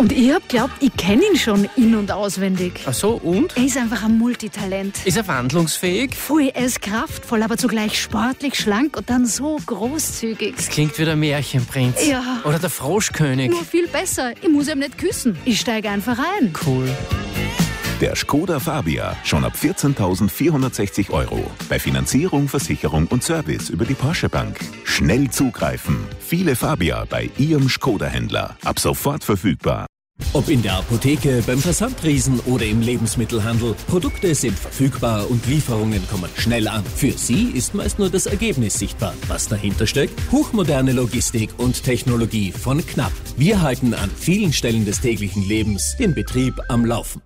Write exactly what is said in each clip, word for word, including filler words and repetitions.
Und ich hab glaubt, ich kenne ihn schon in- und auswendig. Ach so, und? Er ist einfach ein Multitalent. Ist er wandlungsfähig? Voll, er ist kraftvoll, aber zugleich sportlich, schlank und dann so großzügig. Das klingt wie der Märchenprinz. Ja. Oder der Froschkönig. Nur viel besser. Ich muss ihm nicht küssen. Ich steige einfach ein. Cool. Der Skoda Fabia, schon ab vierzehntausendvierhundertsechzig Euro. Bei Finanzierung, Versicherung und Service über die Porsche Bank. Schnell zugreifen. Viele Fabia bei Ihrem Skoda-Händler. Ab sofort verfügbar. Ob in der Apotheke, beim Versandriesen oder im Lebensmittelhandel, Produkte sind verfügbar und Lieferungen kommen schnell an. Für Sie ist meist nur das Ergebnis sichtbar. Was dahinter steckt? Hochmoderne Logistik und Technologie von Knapp. Wir halten an vielen Stellen des täglichen Lebens den Betrieb am Laufen.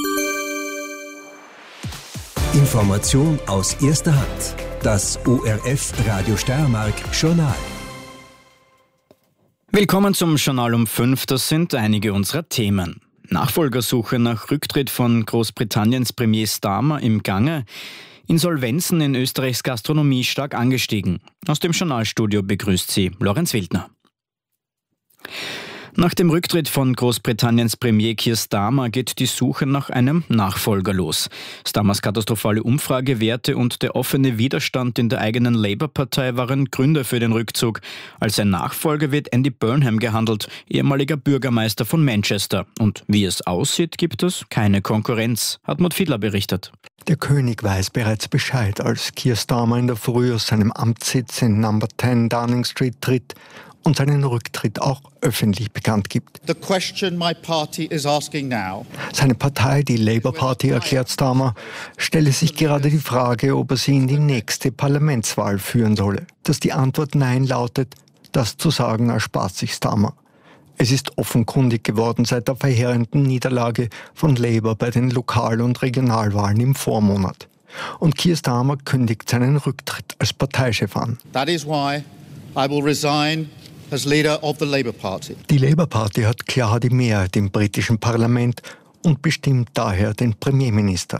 Information aus erster Hand. Das O R F Radio Steiermark Journal. Willkommen zum Journal um fünf. Das sind einige unserer Themen. Nachfolgersuche nach Rücktritt von Großbritanniens Premier Starmer im Gange. Insolvenzen in Österreichs Gastronomie stark angestiegen. Aus dem Journalstudio begrüßt sie Lorenz Wildner. Nach dem Rücktritt von Großbritanniens Premier Keir Starmer geht die Suche nach einem Nachfolger los. Starmers katastrophale Umfragewerte und der offene Widerstand in der eigenen Labour-Partei waren Gründe für den Rückzug. Als sein Nachfolger wird Andy Burnham gehandelt, ehemaliger Bürgermeister von Manchester. Und wie es aussieht, gibt es keine Konkurrenz. Hartmut Fiedler berichtet. Der König weiß bereits Bescheid, als Keir Starmer in der Früh aus seinem Amtssitz in Number zehn Downing Street tritt und seinen Rücktritt auch öffentlich bekannt gibt. The question my party is asking now. Seine Partei, die Labour Party, erklärt Starmer, stelle sich gerade die Frage, ob er sie in die nächste Parlamentswahl führen solle. Dass die Antwort Nein lautet, das zu sagen erspart sich Starmer. Es ist offenkundig geworden seit der verheerenden Niederlage von Labour bei den Lokal- und Regionalwahlen im Vormonat. Und Keir Starmer kündigt seinen Rücktritt als Parteichef an. That is why I will resign as leader of the Labour Party. Die Labour Party hat klar die Mehrheit im britischen Parlament und bestimmt daher den Premierminister.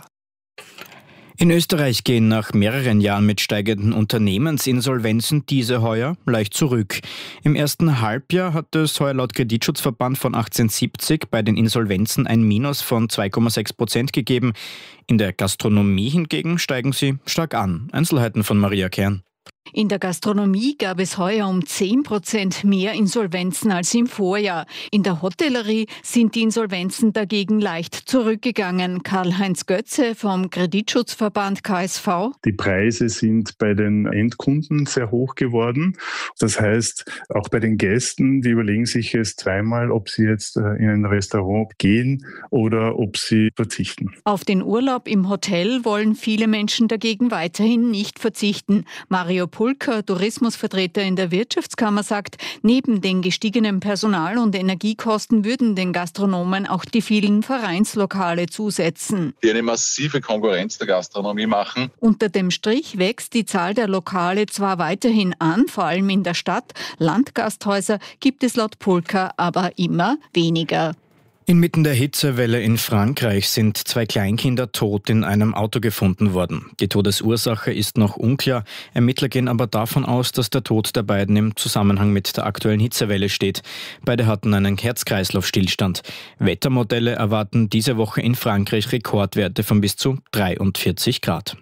In Österreich gehen nach mehreren Jahren mit steigenden Unternehmensinsolvenzen diese heuer leicht zurück. Im ersten Halbjahr hat es heuer laut Kreditschutzverband von achtzehnhundertsiebzig bei den Insolvenzen ein Minus von zwei Komma sechs Prozent gegeben. In der Gastronomie hingegen steigen sie stark an. Einzelheiten von Maria Kern. In der Gastronomie gab es heuer um zehn Prozent mehr Insolvenzen als im Vorjahr. In der Hotellerie sind die Insolvenzen dagegen leicht zurückgegangen. Karl-Heinz Götze vom Kreditschutzverband K S V. Die Preise sind bei den Endkunden sehr hoch geworden. Das heißt, auch bei den Gästen, die überlegen sich jetzt zweimal, ob sie jetzt in ein Restaurant gehen oder ob sie verzichten. Auf den Urlaub im Hotel wollen viele Menschen dagegen weiterhin nicht verzichten. Mario Pulker, Tourismusvertreter in der Wirtschaftskammer, sagt, neben den gestiegenen Personal- und Energiekosten würden den Gastronomen auch die vielen Vereinslokale zusetzen. Die eine massive Konkurrenz der Gastronomie machen. Unter dem Strich wächst die Zahl der Lokale zwar weiterhin an, vor allem in der Stadt. Landgasthäuser gibt es laut Pulker aber immer weniger. Inmitten der Hitzewelle in Frankreich sind zwei Kleinkinder tot in einem Auto gefunden worden. Die Todesursache ist noch unklar. Ermittler gehen aber davon aus, dass der Tod der beiden im Zusammenhang mit der aktuellen Hitzewelle steht. Beide hatten einen Herz-Kreislauf-Stillstand. Wettermodelle erwarten diese Woche in Frankreich Rekordwerte von bis zu dreiundvierzig Grad.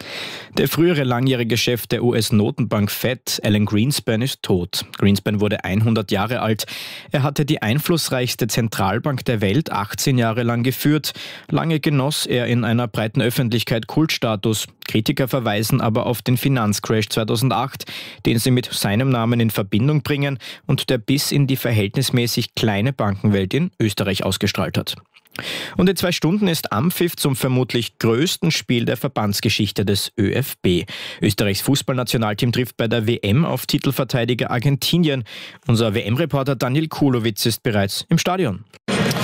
Der frühere langjährige Chef der U S-Notenbank Fed, Alan Greenspan, ist tot. Greenspan wurde hundert Jahre alt. Er hatte die einflussreichste Zentralbank der Welt achtzehn Jahre lang geführt. Lange genoss er in einer breiten Öffentlichkeit Kultstatus. Kritiker verweisen aber auf den Finanzcrash zweitausendacht, den sie mit seinem Namen in Verbindung bringen und der bis in die verhältnismäßig kleine Bankenwelt in Österreich ausgestrahlt hat. Und in zwei Stunden ist Anpfiff zum vermutlich größten Spiel der Verbandsgeschichte des ÖFB. Österreichs Fußballnationalteam trifft bei der W M auf Titelverteidiger Argentinien. Unser W M-Reporter Daniel Kulowitz ist bereits im Stadion.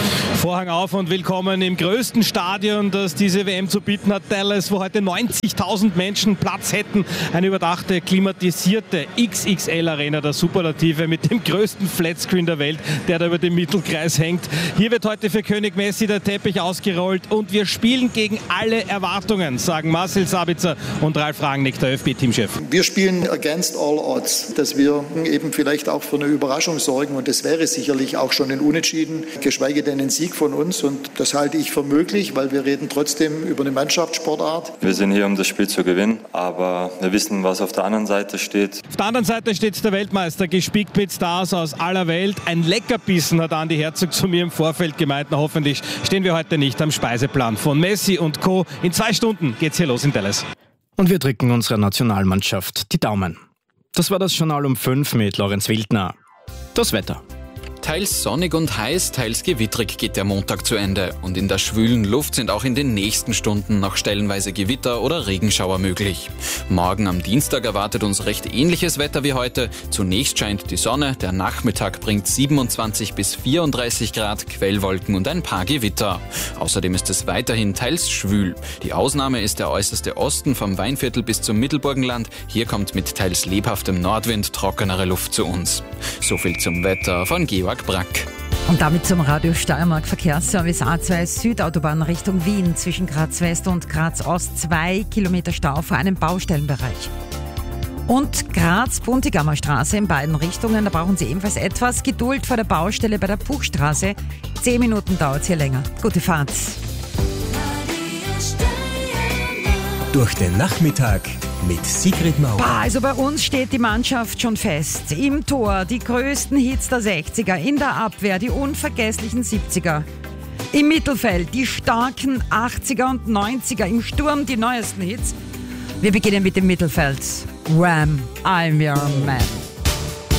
Vorhang auf und willkommen im größten Stadion, das diese W M zu bieten hat, Dallas, wo heute neunzigtausend Menschen Platz hätten. Eine überdachte, klimatisierte X X L-Arena der Superlative mit dem größten Flatscreen der Welt, der da über dem Mittelkreis hängt. Hier wird heute für König Messi der Teppich ausgerollt und wir spielen gegen alle Erwartungen, sagen Marcel Sabitzer und Ralf Rangnick, der ÖFB-Teamchef. Wir spielen against all odds, dass wir eben vielleicht auch für eine Überraschung sorgen und das wäre sicherlich auch schon ein Unentschieden, geschweige denn ein Sieg von uns und das halte ich für möglich, weil wir reden trotzdem über eine Mannschaftssportart. Wir sind hier, um das Spiel zu gewinnen, aber wir wissen, was auf der anderen Seite steht. Auf der anderen Seite steht der Weltmeister, gespickt mit Stars aus aller Welt. Ein Leckerbissen hat Andi Herzog zu mir im Vorfeld gemeint. Na, hoffentlich stehen wir heute nicht am Speiseplan von Messi und Co. In zwei Stunden geht's hier los in Dallas. Und wir drücken unserer Nationalmannschaft die Daumen. Das war das Journal um fünf mit Lorenz Wildner. Das Wetter. Teils sonnig und heiß, teils gewittrig geht der Montag zu Ende. Und in der schwülen Luft sind auch in den nächsten Stunden noch stellenweise Gewitter oder Regenschauer möglich. Morgen am Dienstag erwartet uns recht ähnliches Wetter wie heute. Zunächst scheint die Sonne, der Nachmittag bringt siebenundzwanzig bis vierunddreißig Grad, Quellwolken und ein paar Gewitter. Außerdem ist es weiterhin teils schwül. Die Ausnahme ist der äußerste Osten vom Weinviertel bis zum Mittelburgenland. Hier kommt mit teils lebhaftem Nordwind trockenere Luft zu uns. So viel zum Wetter von Georg Brack. Und damit zum Radio Steiermark Verkehrsservice A zwei Südautobahn Richtung Wien zwischen Graz West und Graz Ost. Zwei Kilometer Stau vor einem Baustellenbereich. Und Graz-Buntigammer Straße in beiden Richtungen. Da brauchen Sie ebenfalls etwas Geduld vor der Baustelle bei der Buchstraße. Zehn Minuten dauert es hier länger. Gute Fahrt. Durch den Nachmittag mit Sigrid Mauer. Also bei uns steht die Mannschaft schon fest. Im Tor die größten Hits der sechziger, in der Abwehr die unvergesslichen siebziger. Im Mittelfeld die starken achtziger und neunziger, im Sturm die neuesten Hits. Wir beginnen mit dem Mittelfeld. Wham! I'm your man.